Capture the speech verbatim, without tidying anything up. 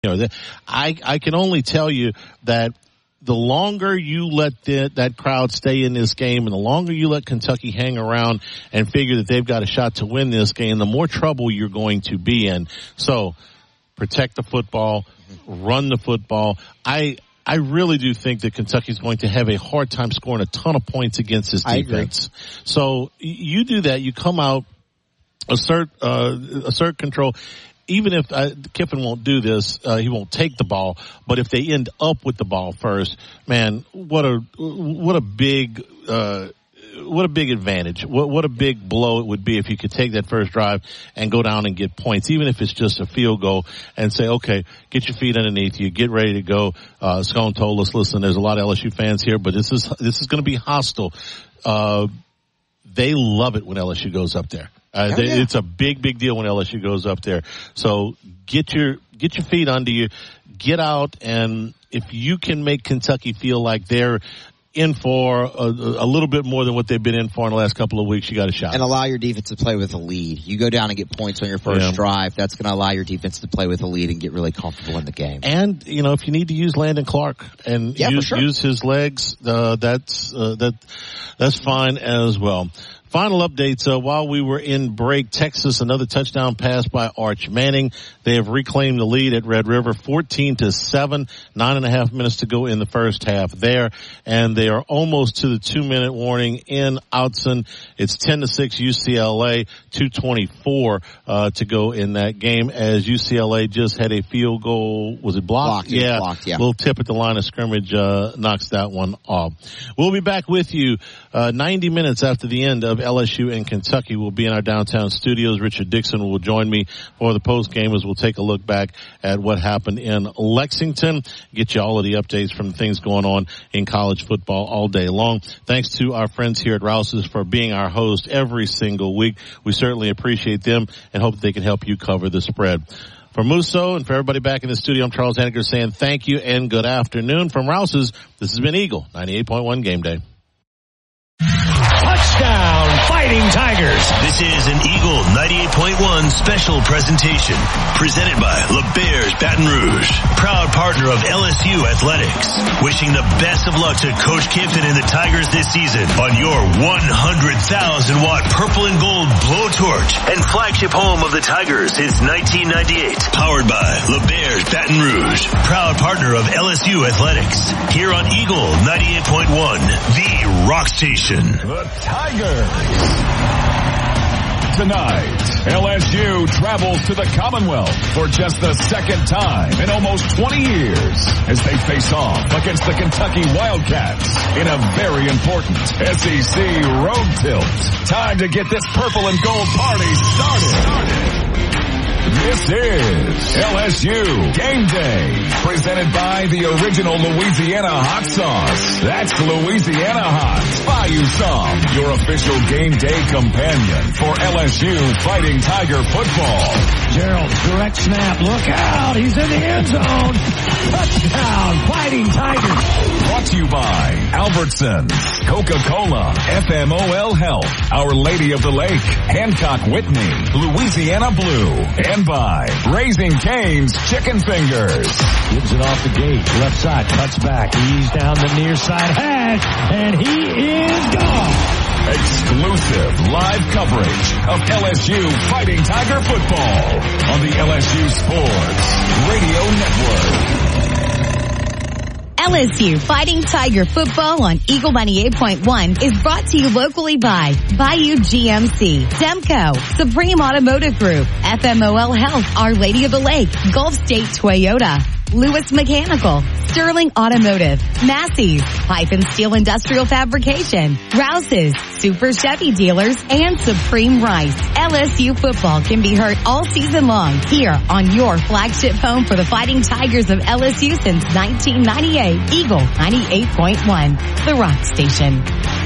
You know, I, I can only tell you that the longer you let the, that crowd stay in this game and the longer you let Kentucky hang around and figure that they've got a shot to win this game, the more trouble you're going to be in. So protect the football, run the football. I, I really do think that Kentucky's going to have a hard time scoring a ton of points against this defense. So you do that, you come out, assert, uh, assert control. Even if uh, Kiffin won't do this, uh, he won't take the ball. But if they end up with the ball first, man, what a what a big uh, what a big advantage. What what a big blow it would be if you could take that first drive and go down and get points, even if it's just a field goal, and say, okay, get your feet underneath you, get ready to go. Uh, Scone told us, listen, there's a lot of L S U fans here, but this is this is going to be hostile. Uh, they love it when L S U goes up there. Uh, oh, yeah. It's a big, big deal when L S U goes up there. So get your, get your feet under you, get out, and if you can make Kentucky feel like they're in for a, a little bit more than what they've been in for in the last couple of weeks, you got a shot. And allow your defense to play with a lead. You go down and get points on your first yeah. drive. That's going to allow your defense to play with a lead and get really comfortable in the game. And, you know, if you need to use Landon Clark and yeah, use, for sure. use his legs, uh, that's, uh, that, that's fine as well. Final updates, uh, while we were in break, Texas, another touchdown pass by Arch Manning. They have reclaimed the lead at Red River, fourteen to seven, nine and a half minutes to go in the first half there. And they are almost to the two minute warning in Outson. It's ten to six U C L A, two twenty-four, uh, to go in that game as U C L A just had a field goal. Was it blocked? blocked yeah. Blocked, yeah. Little tip at the line of scrimmage, uh, knocks that one off. We'll be back with you, uh, ninety minutes after the end of L S U and Kentucky. Will be in our downtown studios. Richard Dixon will join me for the post game as we'll take a look back at what happened in Lexington, get you all of the updates from things going on in college football all day long. Thanks to our friends here at Rouse's for being our host every single week. We certainly appreciate them and hope that they can help you cover the spread. For Musso and for everybody back in the studio, I'm Charles Henniger saying thank you and good afternoon. From Rouse's, this has been Eagle ninety-eight point one Game Day. Touchdown, Fighting Tigers. This is an Eagle ninety-eight point one special presentation presented by LeBears Baton Rouge, proud partner of L S U Athletics. Wishing the best of luck to Coach Kiffin and the Tigers this season on your one hundred thousand watt purple and gold blowtorch and flagship home of the Tigers since nineteen ninety-eight. Powered by LeBears Baton Rouge, proud partner of L S U Athletics. Here on Eagle ninety-eight point one, the Rock Station. The Tigers. Tonight, L S U travels to the Commonwealth for just the second time in almost twenty years as they face off against the Kentucky Wildcats in a very important S E C road tilt. Time to get this purple and gold party started. started. This is L S U Game Day, presented by the original Louisiana Hot Sauce. That's Louisiana Hot. Buy you some, your official game day companion for L S U Fighting Tiger football. Gerald, direct snap. Look out. He's in the end zone. Touchdown, Fighting Tigers. Brought to you by Albertsons, Coca-Cola, F M O L Health, Our Lady of the Lake, Hancock Whitney, Louisiana Blue, and by Raising Cane's Chicken Fingers. Gives it off the gate. Left side, cuts back. He's down the near side hash, and he is gone. Exclusive live coverage of L S U Fighting Tiger football on the L S U Sports Radio Network. L S U Fighting Tiger football on Eagle ninety-eight point one is brought to you locally by Bayou G M C, Demco, Supreme Automotive Group, F M O L Health, Our Lady of the Lake, Gulf State Toyota, Lewis Mechanical, Sterling Automotive, Massey's, Pipe and Steel Industrial Fabrication, Rouse's, Super Chevy Dealers, and Supreme Rice. L S U football can be heard all season long here on your flagship home for the Fighting Tigers of L S U since nineteen ninety-eight. Eagle ninety-eight point one, the Rock Station.